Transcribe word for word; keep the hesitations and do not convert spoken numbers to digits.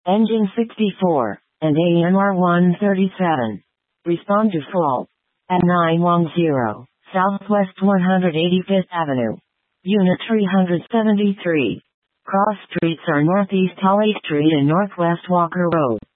Engine sixty-four, and A M R one thirty-seven. Respond to fault. At nine one zero, Southwest one hundred eighty-fifth Avenue. Unit three hundred seventy-three. Cross streets are Northeast Holly Street and Northwest Walker Road.